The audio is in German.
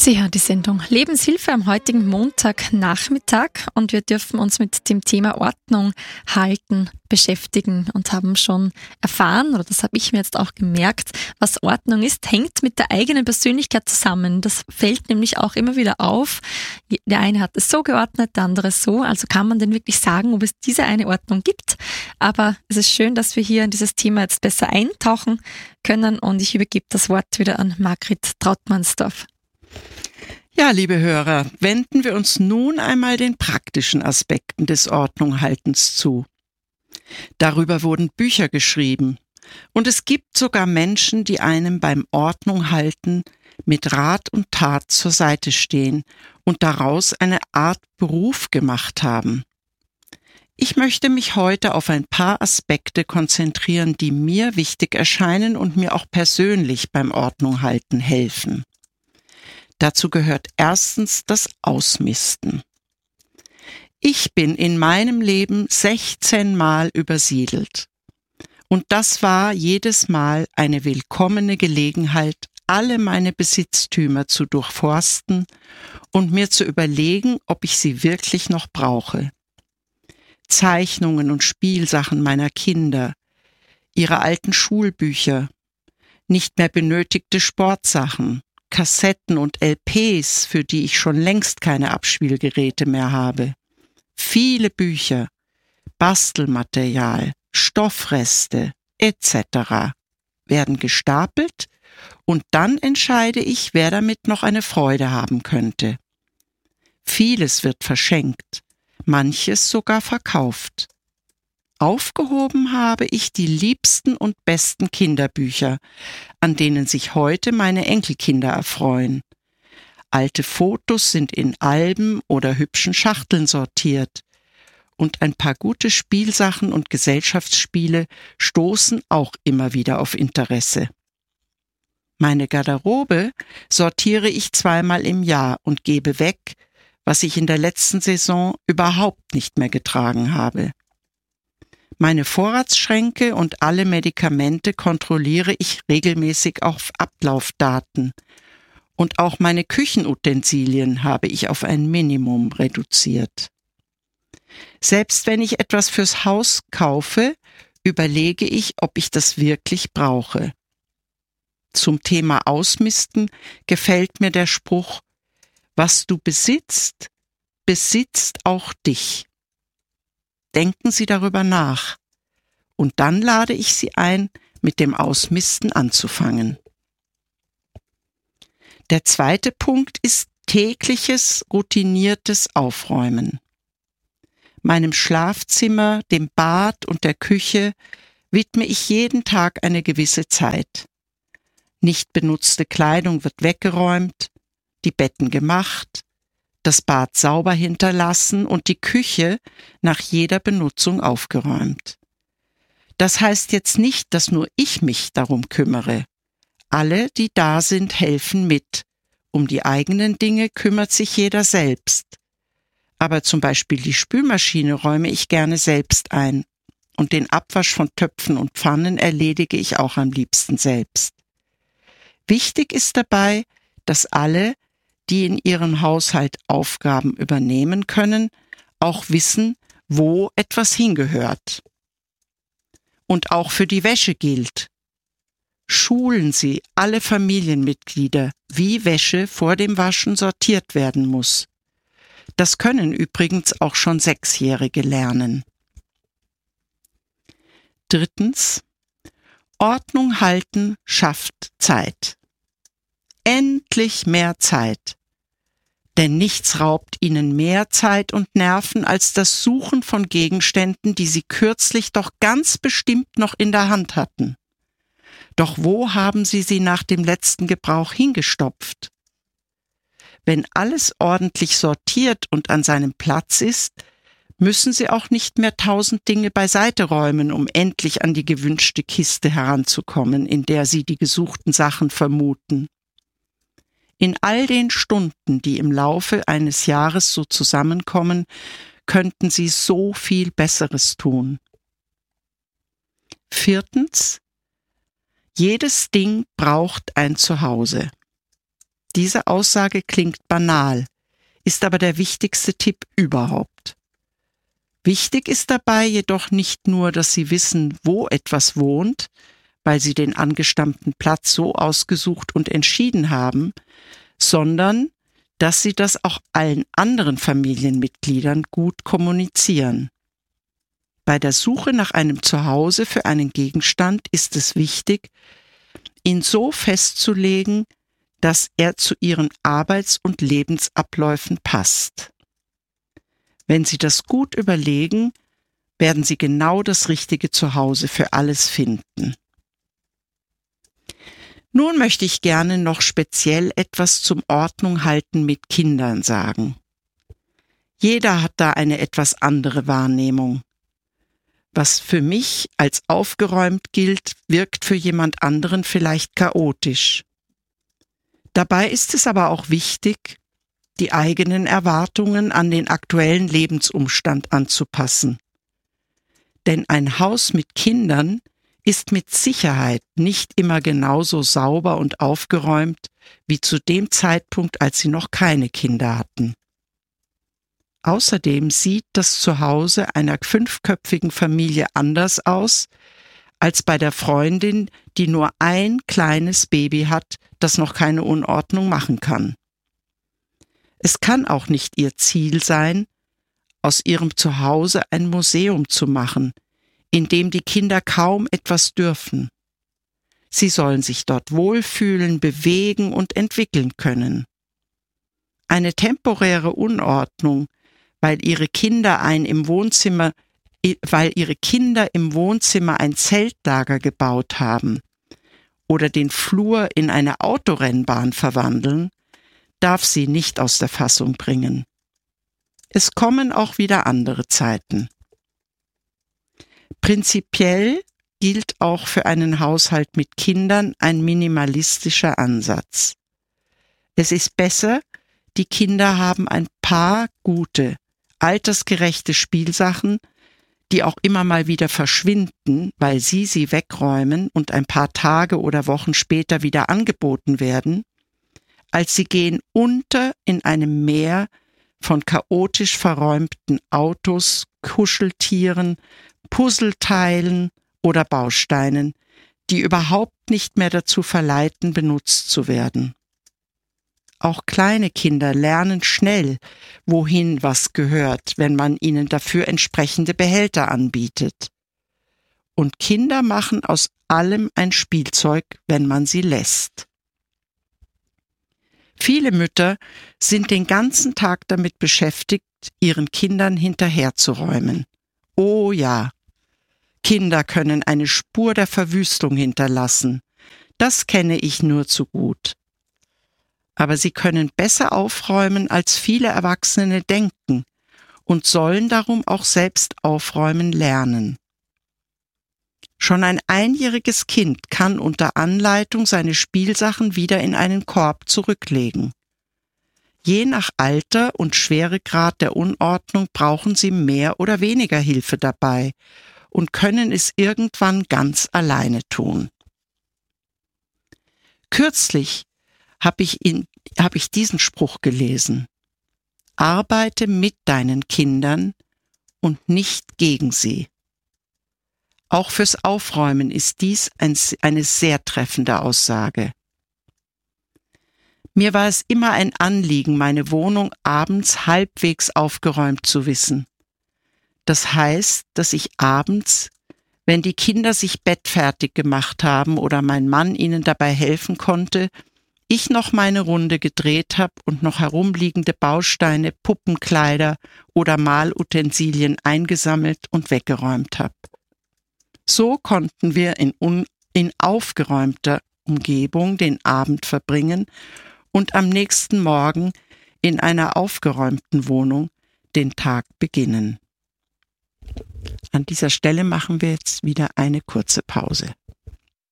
Sie hören die Sendung Lebenshilfe am heutigen Montagnachmittag und wir dürfen uns mit dem Thema Ordnung halten beschäftigen und haben schon erfahren, oder das habe ich mir jetzt auch gemerkt, was Ordnung ist, hängt mit der eigenen Persönlichkeit zusammen. Das fällt nämlich auch immer wieder auf. Der eine hat es so geordnet, der andere so. Also kann man denn wirklich sagen, ob es diese eine Ordnung gibt. Aber es ist schön, dass wir hier in dieses Thema jetzt besser eintauchen können und ich übergebe das Wort wieder an Margrit Trautmannsdorf. Ja, liebe Hörer, wenden wir uns nun einmal den praktischen Aspekten des Ordnunghaltens zu. Darüber wurden Bücher geschrieben und es gibt sogar Menschen, die einem beim Ordnunghalten mit Rat und Tat zur Seite stehen und daraus eine Art Beruf gemacht haben. Ich möchte mich heute auf ein paar Aspekte konzentrieren, die mir wichtig erscheinen und mir auch persönlich beim Ordnunghalten helfen. Dazu gehört erstens das Ausmisten. Ich bin in meinem Leben 16 Mal übersiedelt. Und das war jedes Mal eine willkommene Gelegenheit, alle meine Besitztümer zu durchforsten und mir zu überlegen, ob ich sie wirklich noch brauche. Zeichnungen und Spielsachen meiner Kinder, ihre alten Schulbücher, nicht mehr benötigte Sportsachen, Kassetten und LPs, für die ich schon längst keine Abspielgeräte mehr habe. Viele Bücher, Bastelmaterial, Stoffreste etc. werden gestapelt und dann entscheide ich, wer damit noch eine Freude haben könnte. Vieles wird verschenkt, manches sogar verkauft. Aufgehoben habe ich die liebsten und besten Kinderbücher, an denen sich heute meine Enkelkinder erfreuen. Alte Fotos sind in Alben oder hübschen Schachteln sortiert. Und ein paar gute Spielsachen und Gesellschaftsspiele stoßen auch immer wieder auf Interesse. Meine Garderobe sortiere ich 2-mal im Jahr und gebe weg, was ich in der letzten Saison überhaupt nicht mehr getragen habe. Meine Vorratsschränke und alle Medikamente kontrolliere ich regelmäßig auf Ablaufdaten. Und auch meine Küchenutensilien habe ich auf ein Minimum reduziert. Selbst wenn ich etwas fürs Haus kaufe, überlege ich, ob ich das wirklich brauche. Zum Thema Ausmisten gefällt mir der Spruch: Was du besitzt, besitzt auch dich. Denken Sie darüber nach. Und dann lade ich Sie ein, mit dem Ausmisten anzufangen. Der zweite Punkt ist tägliches, routiniertes Aufräumen. Meinem Schlafzimmer, dem Bad und der Küche widme ich jeden Tag eine gewisse Zeit. Nicht benutzte Kleidung wird weggeräumt, die Betten gemacht, das Bad sauber hinterlassen und die Küche nach jeder Benutzung aufgeräumt. Das heißt jetzt nicht, dass nur ich mich darum kümmere. Alle, die da sind, helfen mit. Um die eigenen Dinge kümmert sich jeder selbst. Aber zum Beispiel die Spülmaschine räume ich gerne selbst ein. Und den Abwasch von Töpfen und Pfannen erledige ich auch am liebsten selbst. Wichtig ist dabei, dass alle, die in ihrem Haushalt Aufgaben übernehmen können, auch wissen, wo etwas hingehört. Und auch für die Wäsche gilt: Schulen Sie alle Familienmitglieder, wie Wäsche vor dem Waschen sortiert werden muss. Das können übrigens auch schon 6-Jährige lernen. Drittens: Ordnung halten schafft Zeit. Endlich mehr Zeit. Denn nichts raubt Ihnen mehr Zeit und Nerven als das Suchen von Gegenständen, die Sie kürzlich doch ganz bestimmt noch in der Hand hatten. Doch wo haben Sie sie nach dem letzten Gebrauch hingestopft? Wenn alles ordentlich sortiert und an seinem Platz ist, müssen Sie auch nicht mehr 1000 Dinge beiseite räumen, um endlich an die gewünschte Kiste heranzukommen, in der Sie die gesuchten Sachen vermuten. In all den Stunden, die im Laufe eines Jahres so zusammenkommen, könnten Sie so viel Besseres tun. Viertens: Jedes Ding braucht ein Zuhause. Diese Aussage klingt banal, ist aber der wichtigste Tipp überhaupt. Wichtig ist dabei jedoch nicht nur, dass Sie wissen, wo etwas wohnt, weil Sie den angestammten Platz so ausgesucht und entschieden haben, sondern dass Sie das auch allen anderen Familienmitgliedern gut kommunizieren. Bei der Suche nach einem Zuhause für einen Gegenstand ist es wichtig, ihn so festzulegen, dass er zu Ihren Arbeits- und Lebensabläufen passt. Wenn Sie das gut überlegen, werden Sie genau das richtige Zuhause für alles finden. Nun möchte ich gerne noch speziell etwas zum Ordnung halten mit Kindern sagen. Jeder hat da eine etwas andere Wahrnehmung. Was für mich als aufgeräumt gilt, wirkt für jemand anderen vielleicht chaotisch. Dabei ist es aber auch wichtig, die eigenen Erwartungen an den aktuellen Lebensumstand anzupassen. Denn ein Haus mit Kindern ist mit Sicherheit nicht immer genauso sauber und aufgeräumt wie zu dem Zeitpunkt, als sie noch keine Kinder hatten. Außerdem sieht das Zuhause einer 5-köpfigen Familie anders aus als bei der Freundin, die nur ein kleines Baby hat, das noch keine Unordnung machen kann. Es kann auch nicht ihr Ziel sein, aus ihrem Zuhause ein Museum zu machen, in dem die Kinder kaum etwas dürfen. Sie sollen sich dort wohlfühlen, bewegen und entwickeln können. Eine temporäre Unordnung, weil ihre Kinder im Wohnzimmer ein Zeltlager gebaut haben oder den Flur in eine Autorennbahn verwandeln, darf sie nicht aus der Fassung bringen. Es kommen auch wieder andere Zeiten. Prinzipiell gilt auch für einen Haushalt mit Kindern ein minimalistischer Ansatz. Es ist besser, die Kinder haben ein paar gute, altersgerechte Spielsachen, die auch immer mal wieder verschwinden, weil sie wegräumen und ein paar Tage oder Wochen später wieder angeboten werden, als sie gehen unter in einem Meer von chaotisch verräumten Autos, Kuscheltieren, Puzzleteilen oder Bausteinen, die überhaupt nicht mehr dazu verleiten, benutzt zu werden. Auch kleine Kinder lernen schnell, wohin was gehört, wenn man ihnen dafür entsprechende Behälter anbietet. Und Kinder machen aus allem ein Spielzeug, wenn man sie lässt. Viele Mütter sind den ganzen Tag damit beschäftigt, ihren Kindern hinterherzuräumen. Oh ja, Kinder können eine Spur der Verwüstung hinterlassen. Das kenne ich nur zu gut. Aber sie können besser aufräumen, als viele Erwachsene denken und sollen darum auch selbst aufräumen lernen. Schon ein einjähriges Kind kann unter Anleitung seine Spielsachen wieder in einen Korb zurücklegen. Je nach Alter und Schweregrad der Unordnung brauchen sie mehr oder weniger Hilfe dabei und können es irgendwann ganz alleine tun. Kürzlich habe ich diesen Spruch gelesen: Arbeite mit deinen Kindern und nicht gegen sie. Auch fürs Aufräumen ist dies eine sehr treffende Aussage. Mir war es immer ein Anliegen, meine Wohnung abends halbwegs aufgeräumt zu wissen. Das heißt, dass ich abends, wenn die Kinder sich bettfertig gemacht haben oder mein Mann ihnen dabei helfen konnte, ich noch meine Runde gedreht habe und noch herumliegende Bausteine, Puppenkleider oder Malutensilien eingesammelt und weggeräumt habe. So konnten wir in aufgeräumter Umgebung den Abend verbringen und am nächsten Morgen in einer aufgeräumten Wohnung den Tag beginnen. An dieser Stelle machen wir jetzt wieder eine kurze Pause.